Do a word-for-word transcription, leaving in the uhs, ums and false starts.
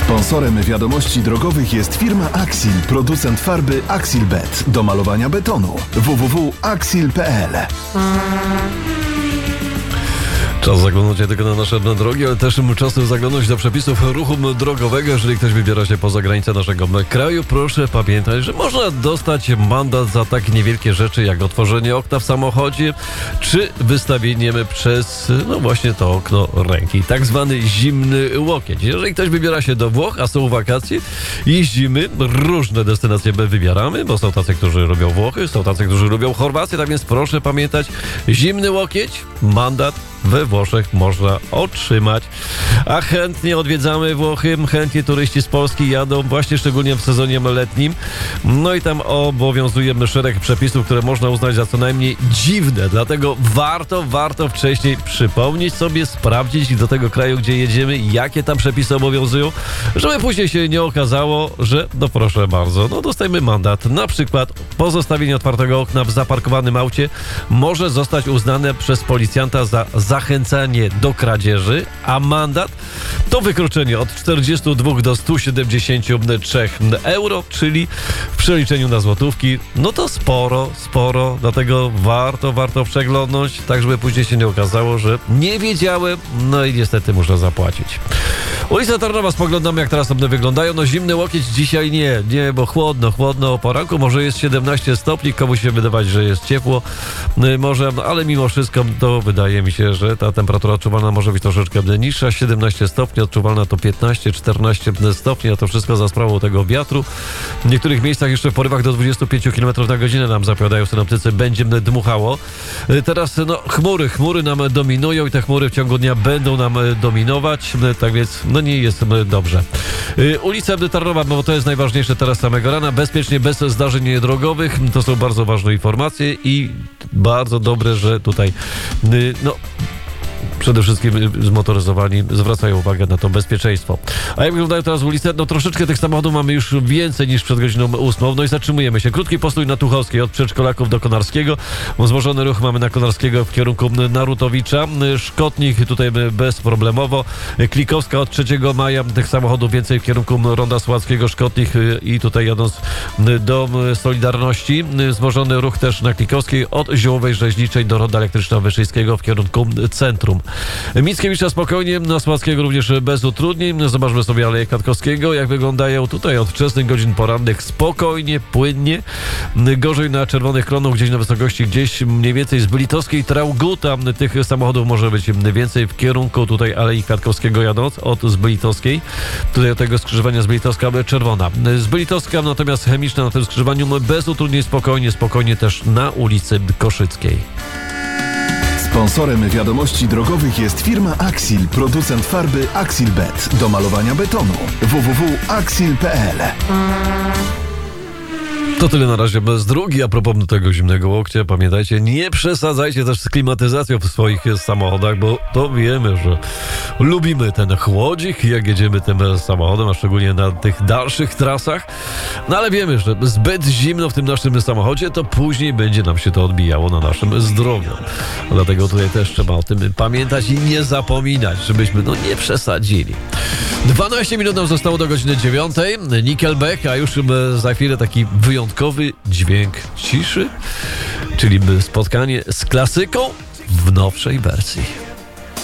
Sponsorem wiadomości drogowych jest firma Axil, producent farby Axilbet do malowania betonu. w w w kropka axil kropka p l. Czas zaglądać nie tylko na nasze drogi, ale też czas zaglądać do przepisów ruchu drogowego. Jeżeli ktoś wybiera się poza granicę naszego kraju, proszę pamiętać, że można dostać mandat za tak niewielkie rzeczy jak otworzenie okna w samochodzie, czy wystawieniem przez, no właśnie to okno ręki. Tak zwany zimny łokieć. Jeżeli ktoś wybiera się do Włoch, a są wakacje, jeździmy, różne destynacje wybieramy, bo są tacy, którzy lubią Włochy, są tacy, którzy lubią Chorwację, tak więc proszę pamiętać, zimny łokieć, mandat we Włoszech można otrzymać. A chętnie odwiedzamy Włochy, chętnie turyści z Polski jadą właśnie szczególnie w sezonie letnim. No i tam obowiązujemy szereg przepisów, które można uznać za co najmniej dziwne. Dlatego warto, warto wcześniej przypomnieć sobie, sprawdzić do tego kraju, gdzie jedziemy, jakie tam przepisy obowiązują, żeby później się nie okazało, że no proszę bardzo, no dostajemy mandat. Na przykład pozostawienie otwartego okna w zaparkowanym aucie może zostać uznane przez policjanta za zachęcanie do kradzieży, a mandat to wykroczenie od czterdziestu dwóch do stu siedemdziesięciu trzech euro, czyli w przeliczeniu na złotówki, no to sporo, sporo, dlatego warto, warto przeglądnąć, tak żeby później się nie okazało, że nie wiedziałem, no i niestety muszę zapłacić. Ulica Tarnowa, spoglądamy jak teraz one wyglądają. No zimny łokieć dzisiaj nie, nie, bo chłodno, chłodno o poranku, może jest siedemnaście stopni, komuś się wydawać, że jest ciepło, może, ale mimo wszystko to wydaje mi się, że ta temperatura odczuwalna może być troszeczkę niższa, siedemnaście stopni, odczuwalna to piętnaście czternaście stopni, a to wszystko za sprawą tego wiatru. W niektórych miejscach jeszcze w porywach do dwudziestu pięciu kilometrów na godzinę nam zapowiadają synoptycy, będzie dmuchało. Teraz no chmury, chmury nam dominują i te chmury w ciągu dnia będą nam dominować, tak więc no nie jest dobrze. Ulica Tarnowa, bo to jest najważniejsze teraz samego rana, bezpiecznie, bez zdarzeń drogowych, to są bardzo ważne informacje i bardzo dobre, że tutaj no przede wszystkim zmotoryzowani zwracają uwagę na to bezpieczeństwo. A jak wyglądają teraz ulice? No troszeczkę tych samochodów mamy już więcej niż przed godziną ósmą. No i zatrzymujemy się. Krótki postój na Tuchowskiej od Przedszkolaków do Konarskiego. Wzmożony ruch mamy na Konarskiego w kierunku Narutowicza. Szkotnik tutaj bezproblemowo. Klikowska od trzeciego maja. Tych samochodów więcej w kierunku Ronda Słowackiego, Szkotnik i tutaj jadąc do Solidarności. Wzmożony ruch też na Klikowskiej od Ziołowej Rzeźniczej do Ronda Elektryczna-Wyszyńskiego w kierunku centrum. Mickiewicza spokojnie, na Słowackiego również bez utrudnień. Zobaczmy sobie Aleję Kwiatkowskiego, jak wyglądają tutaj od wczesnych godzin porannych spokojnie, płynnie. Gorzej na Czerwonych Klonach, gdzieś na wysokości, gdzieś mniej więcej z Bylitowskiej, Trauguta. Tych samochodów może być więcej w kierunku tutaj Alei Kwiatkowskiego jadąc od Zbylitowskiej. Tutaj od tego skrzyżowania Zbylitowska czerwona. Zbylitowska natomiast Chemiczna na tym skrzyżowaniu bez utrudnień, spokojnie, spokojnie też na ulicy Koszyckiej. Sponsorem wiadomości drogowych jest firma Axil, producent farby Axilbet do malowania betonu. w w w kropka axil kropka p l. To tyle na razie bez drogi. A propos tego zimnego łokcia, pamiętajcie, nie przesadzajcie też z klimatyzacją w swoich samochodach, bo to wiemy, że lubimy ten chłodzik, jak jedziemy tym samochodem, a szczególnie na tych dalszych trasach. No ale wiemy, że zbyt zimno w tym naszym samochodzie, to później będzie nam się to odbijało na naszym zdrowiu. Dlatego tutaj też trzeba o tym pamiętać i nie zapominać, żebyśmy no nie przesadzili. dwanaście minut nam zostało do godziny dziewiątej. Nickelback, a już za chwilę taki wyjątkowy dźwięk ciszy, czyli spotkanie z klasyką w nowszej wersji.